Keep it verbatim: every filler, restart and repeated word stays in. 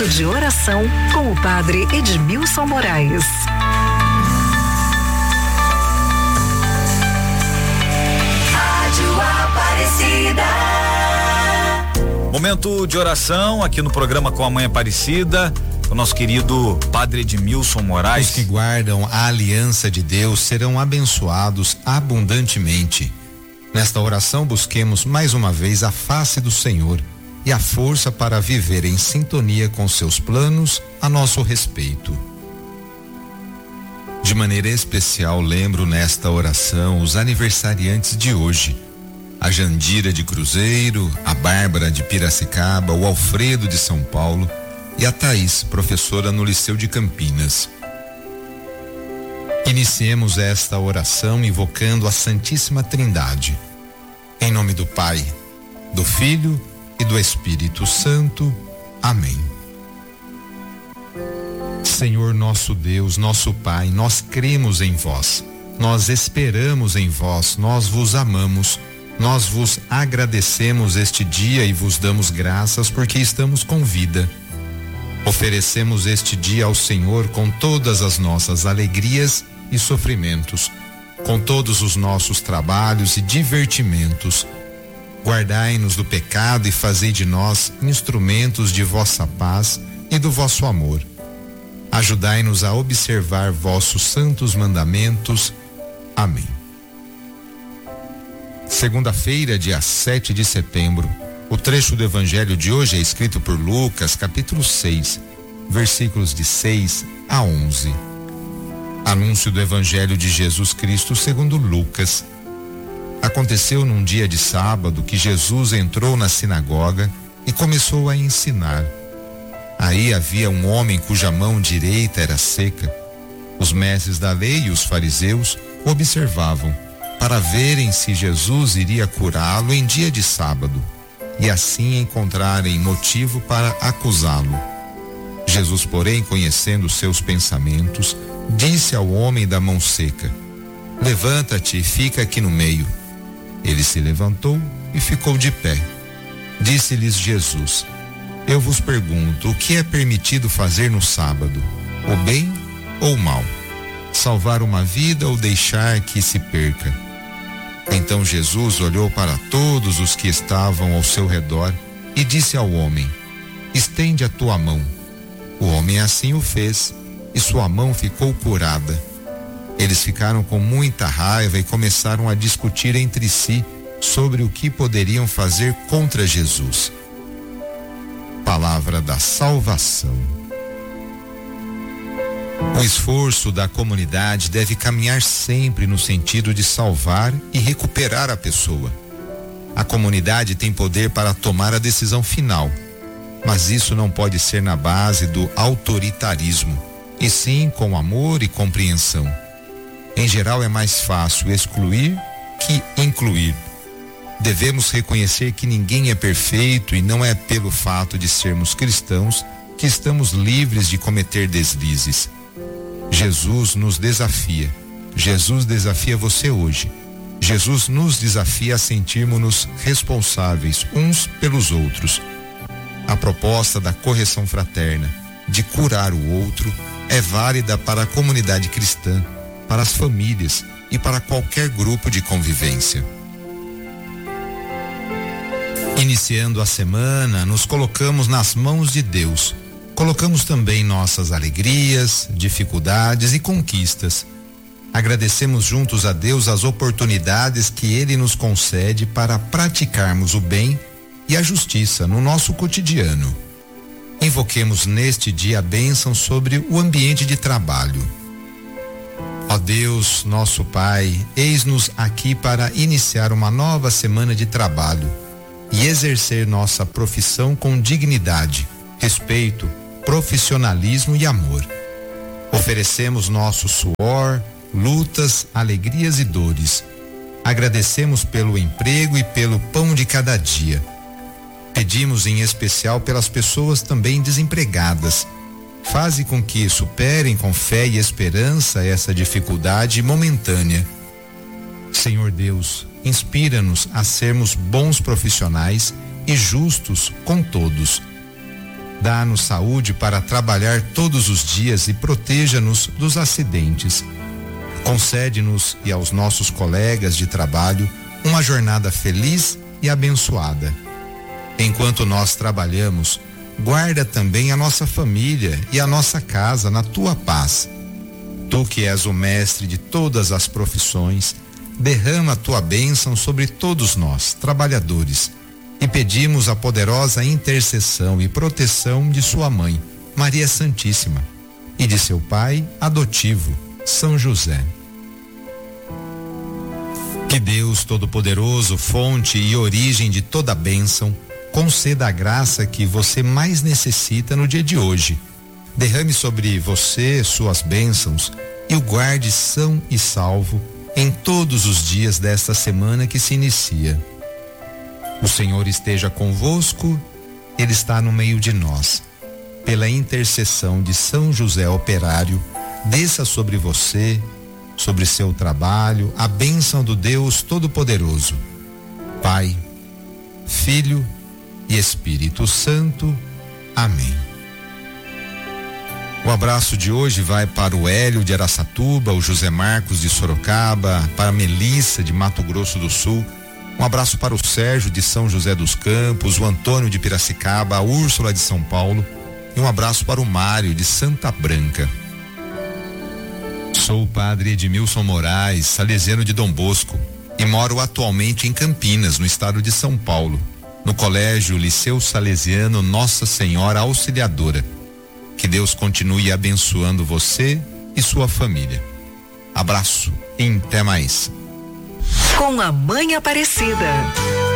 Momento de oração com o Padre Edmilson Moraes. Rádio Aparecida. Momento de oração aqui no programa com a Mãe Aparecida, o nosso querido Padre Edmilson Moraes. Os que guardam a aliança de Deus serão abençoados abundantemente. Nesta oração busquemos mais uma vez a face do Senhor e a força para viver em sintonia com seus planos a nosso respeito. De maneira especial, lembro nesta oração os aniversariantes de hoje: a Jandira de Cruzeiro, a Bárbara de Piracicaba, o Alfredo de São Paulo e a Thaís, professora no Liceu de Campinas. Iniciemos esta oração invocando a Santíssima Trindade. Em nome do Pai, do Filho e do Espírito Santo. Amém. Senhor nosso Deus, nosso Pai, nós cremos em vós, nós esperamos em vós, nós vos amamos, nós vos agradecemos este dia e vos damos graças porque estamos com vida. Oferecemos este dia ao Senhor com todas as nossas alegrias e sofrimentos, com todos os nossos trabalhos e divertimentos. Guardai-nos do pecado e fazei de nós instrumentos de vossa paz e do vosso amor. Ajudai-nos a observar vossos santos mandamentos. Amém. Segunda-feira, dia sete de setembro. O trecho do evangelho de hoje é escrito por Lucas, capítulo seis, versículos de seis a onze. Anúncio do evangelho de Jesus Cristo segundo Lucas. Aconteceu num dia de sábado que Jesus entrou na sinagoga e começou a ensinar. Aí havia um homem cuja mão direita era seca. Os mestres da lei e os fariseus observavam para verem se Jesus iria curá-lo em dia de sábado e assim encontrarem motivo para acusá-lo. Jesus, porém, conhecendo seus pensamentos, disse ao homem da mão seca: levanta-te e fica aqui no meio. Ele se levantou e ficou de pé. Disse-lhes Jesus: eu vos pergunto, o que é permitido fazer no sábado? O bem ou o mal? Salvar uma vida ou deixar que se perca? Então Jesus olhou para todos os que estavam ao seu redor e disse ao homem: estende a tua mão. O homem assim o fez e sua mão ficou curada. Eles ficaram com muita raiva e começaram a discutir entre si sobre o que poderiam fazer contra Jesus. Palavra da salvação. O esforço da comunidade deve caminhar sempre no sentido de salvar e recuperar a pessoa. A comunidade tem poder para tomar a decisão final, mas isso não pode ser na base do autoritarismo, e sim com amor e compreensão. Em geral, é mais fácil excluir que incluir. Devemos reconhecer que ninguém é perfeito e não é pelo fato de sermos cristãos que estamos livres de cometer deslizes. Jesus nos desafia. Jesus desafia você hoje. Jesus nos desafia a sentirmos-nos responsáveis uns pelos outros. A proposta da correção fraterna, de curar o outro, é válida para a comunidade cristã, para as famílias e para qualquer grupo de convivência. Iniciando a semana, nos colocamos nas mãos de Deus. Colocamos também nossas alegrias, dificuldades e conquistas. Agradecemos juntos a Deus as oportunidades que Ele nos concede para praticarmos o bem e a justiça no nosso cotidiano. Invoquemos neste dia a bênção sobre o ambiente de trabalho. Ó Deus, nosso Pai, eis-nos aqui para iniciar uma nova semana de trabalho e exercer nossa profissão com dignidade, respeito, profissionalismo e amor. Oferecemos nosso suor, lutas, alegrias e dores. Agradecemos pelo emprego e pelo pão de cada dia. Pedimos em especial pelas pessoas também desempregadas. Faze com que superem com fé e esperança essa dificuldade momentânea. Senhor Deus, inspira-nos a sermos bons profissionais e justos com todos. Dá-nos saúde para trabalhar todos os dias e proteja-nos dos acidentes. Concede-nos e aos nossos colegas de trabalho uma jornada feliz e abençoada. Enquanto nós trabalhamos, guarda também a nossa família e a nossa casa na tua paz. Tu que és o mestre de todas as profissões, derrama a tua bênção sobre todos nós, trabalhadores, e pedimos a poderosa intercessão e proteção de sua mãe, Maria Santíssima, e de seu pai adotivo, São José. Que Deus Todo-Poderoso, fonte e origem de toda bênção, conceda a graça que você mais necessita no dia de hoje. Derrame sobre você suas bênçãos e o guarde são e salvo em todos os dias desta semana que se inicia. O Senhor esteja convosco, Ele está no meio de nós. Pela intercessão de São José Operário, desça sobre você, sobre seu trabalho, a bênção do Deus Todo-Poderoso, Pai, Filho e Espírito Santo. Amém. O abraço de hoje vai para o Hélio de Araçatuba, o José Marcos de Sorocaba, para a Melissa de Mato Grosso do Sul. Um abraço para o Sérgio de São José dos Campos, o Antônio de Piracicaba, a Úrsula de São Paulo e um abraço para o Mário de Santa Branca. Sou o padre Edmilson Moraes, salesiano de Dom Bosco, e moro atualmente em Campinas, no estado de São Paulo, no Colégio Liceu Salesiano Nossa Senhora Auxiliadora. Que Deus continue abençoando você e sua família. Abraço e até mais. Com a Mãe Aparecida.